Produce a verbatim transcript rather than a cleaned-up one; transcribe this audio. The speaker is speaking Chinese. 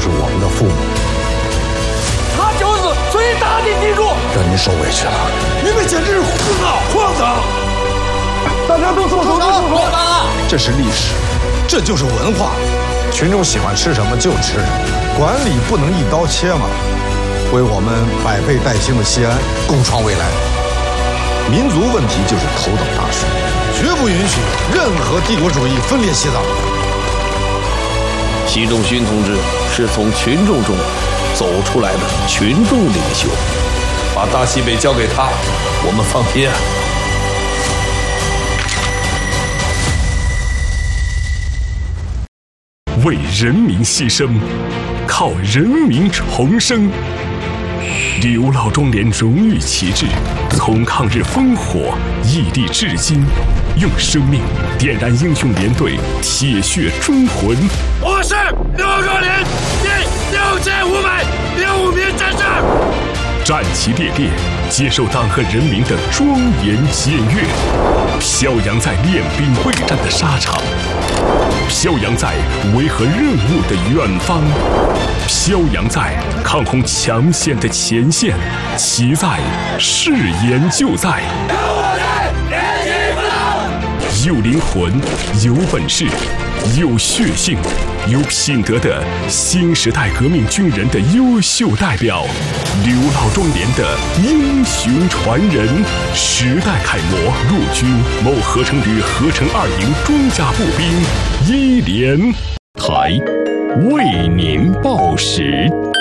就是我们的父母。 他就是最大的地主， 让您受委屈了。 你们简直是胡闹荒唐！大家都住手！住手！ 这是历史，这就是文化。群众喜欢吃什么就吃什么，管理不能一刀切嘛。为我们百废待兴的西安共创未来。民族问题就是头等大事，绝不允许任何帝国主义分裂西藏。 习仲勋同志是从群众中走出来的群众领袖，把大西北交给他，我们放心啊。 为人民牺牲，靠人民重生。刘老庄连荣誉旗帜从抗日烽火屹立至今，用生命点燃英雄连队铁血忠魂。 我是刘若莲第六千五百零五名战士， 战旗猎猎，接受党和人民的庄严检阅，飘扬在练兵备战的沙场，飘扬在维和任务的远方，飘扬在抗洪抢险的前线，其在誓言就在。有灵魂，有本事，有血性，有品德的新时代革命军人的优秀代表，刘老庄连的英雄传人，时代楷模，陆军某合成旅合成二营装甲步兵一连台为您报时。